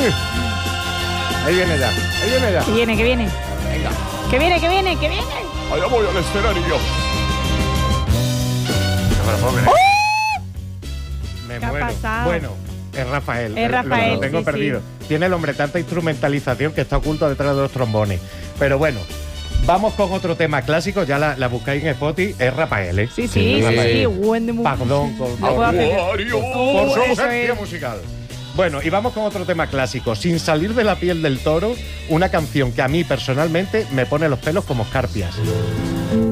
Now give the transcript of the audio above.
Ahí viene ya, ahí viene ya. Que viene, que viene. Venga. Que viene, que viene, que viene. Allá voy al escenario. No me lo puedo creer. Me ¿Qué ha muero. pasado? Bueno, es Rafael. Es Rafael, Lo tengo sí, perdido. Tiene el hombre tanta instrumentalización que está oculto detrás de los trombones. Pero bueno, vamos con otro tema clásico. Ya la buscáis en Spotify. Es Rafael, ¿eh? Sí, sí, sí, sí. Perdón, con Lo puedo hacer. por su Eso ausencia es. musical. Bueno, y vamos con otro tema clásico. Sin salir de la piel del toro, una canción que a mí personalmente me pone los pelos como escarpias.